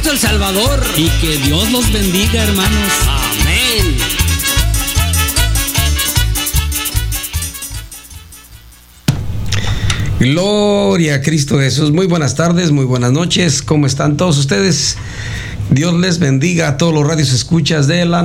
El Salvador. Y que Dios los bendiga, hermanos. Amén. Gloria a Cristo Jesús. Muy buenas tardes, muy buenas noches. ¿Cómo están todos ustedes? Dios les bendiga a todos los radios escuchas de la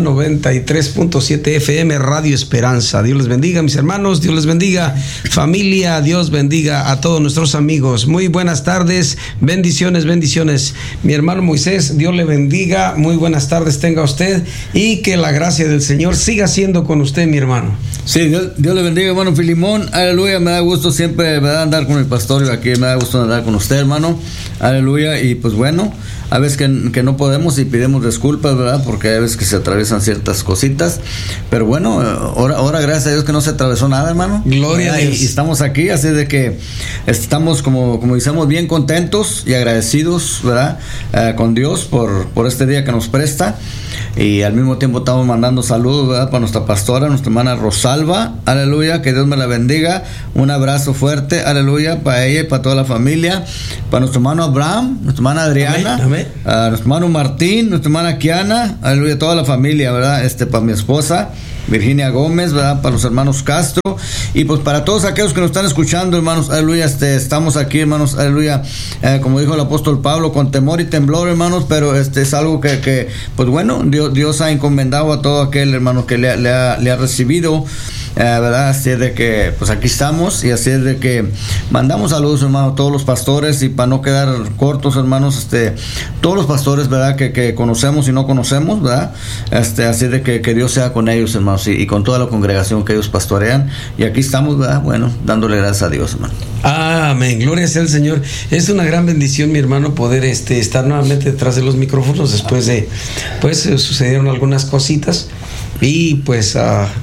93.7 FM Radio Esperanza. Dios les bendiga, mis hermanos. Dios les bendiga, familia. Dios bendiga a todos nuestros amigos. Muy buenas tardes. Bendiciones, bendiciones. Mi hermano Moisés, Dios le bendiga. Muy buenas tardes tenga usted y que la gracia del Señor siga siendo con usted, mi hermano. Sí, Dios le bendiga, hermano Filimón. Aleluya, me da gusto siempre, me da andar con el pastor y aquí me da gusto andar con usted, hermano. Aleluya, y pues bueno, a veces que no podemos y pedimos disculpas, ¿verdad? Porque hay veces que se atraviesan ciertas cositas, pero bueno, ahora gracias a Dios que no se atravesó nada, hermano. Gloria a Dios. Y estamos aquí, así de que estamos como decimos, bien contentos y agradecidos, ¿verdad? Con Dios por este día que nos presta. Y al mismo tiempo estamos mandando saludos, ¿verdad? Para nuestra pastora, nuestra hermana Rosalba, aleluya, que Dios me la bendiga, un abrazo fuerte, aleluya, para ella y para toda la familia, para nuestro hermano Abraham, nuestra hermana Adriana, amén, amén. Nuestro hermano Martín, nuestra hermana Kiana, aleluya, toda la familia, ¿verdad? Para mi esposa Virginia Gómez, ¿verdad? Para los hermanos Castro y pues para todos aquellos que nos están escuchando, hermanos, aleluya, estamos aquí, hermanos, aleluya, como dijo el apóstol Pablo, con temor y temblor, hermanos, pero es algo que pues bueno, Dios ha encomendado a todo aquel hermano que le ha recibido, ¿verdad? Así es de que pues aquí estamos y así es de que mandamos saludos, hermanos, a todos los pastores y para no quedar cortos, hermanos, todos los pastores, ¿verdad? Que conocemos y no conocemos, ¿verdad? Así de que Dios sea con ellos, hermanos, y con toda la congregación que ellos pastorean. Y aquí estamos, ¿verdad? Bueno, dándole gracias a Dios, hermano. Amén, gloria sea al Señor. Es una gran bendición, mi hermano, poder estar nuevamente detrás de los micrófonos después de, pues, sucedieron algunas cositas y pues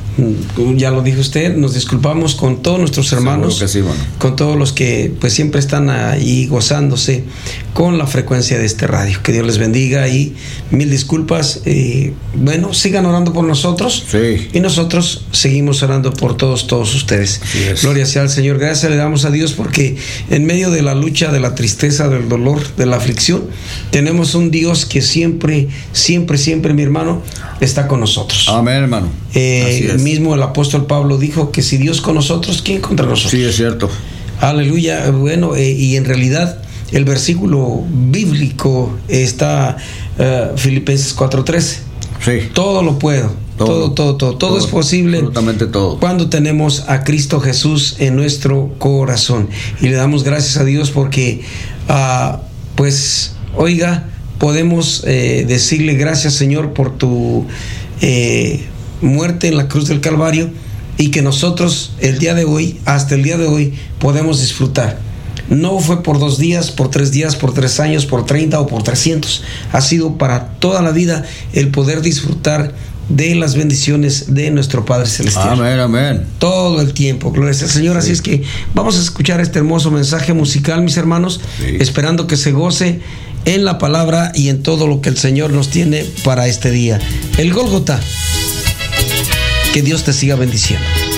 ya lo dijo usted, nos disculpamos con todos nuestros hermanos, que sí, bueno, con todos los que pues siempre están ahí gozándose con la frecuencia de este radio. Que Dios les bendiga y mil disculpas. Bueno, sigan orando por nosotros, sí, y nosotros seguimos orando por todos ustedes. Sí, gloria sea al Señor. Gracias le damos a Dios porque en medio de la lucha, de la tristeza, del dolor, de la aflicción, tenemos un Dios que siempre, mi hermano, está con nosotros. Amén, hermano. Mismo el apóstol Pablo dijo que si Dios con nosotros, ¿quién contra nosotros? Sí, es cierto. Aleluya. Bueno, y en realidad el versículo bíblico está Filipenses 4:13. Sí. Todo lo puedo. Todo es posible. Absolutamente todo. Cuando tenemos a Cristo Jesús en nuestro corazón. Y le damos gracias a Dios porque, pues, oiga, podemos decirle gracias, Señor, por tu muerte en la cruz del Calvario, y que nosotros el día de hoy, hasta el día de hoy, podemos disfrutar. No fue por 2 días, por 3 días, por 3 años, por 30 o por 300. Ha sido para toda la vida el poder disfrutar de las bendiciones de nuestro Padre Celestial. Amén, amén. Todo el tiempo, gloria al Señor. Así es que vamos a escuchar este hermoso mensaje musical, mis hermanos, esperando que se goce en la palabra y en todo lo que el Señor nos tiene para este día. El Gólgota. Que Dios te siga bendiciendo.